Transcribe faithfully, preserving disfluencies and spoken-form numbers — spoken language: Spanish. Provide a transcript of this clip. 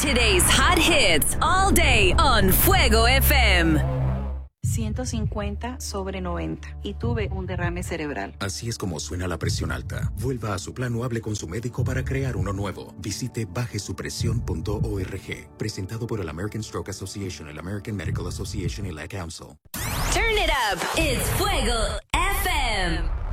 Today's hot hits all day on Fuego F M. ciento cincuenta sobre noventa y tuve un derrame cerebral. Así es como suena la presión alta. Vuelva a su plan o hable con su médico para crear uno nuevo. Visite baje su presión punto org. Presentado por el American Stroke Association, el American Medical Association y la Council. Turn it up. It's Fuego F M.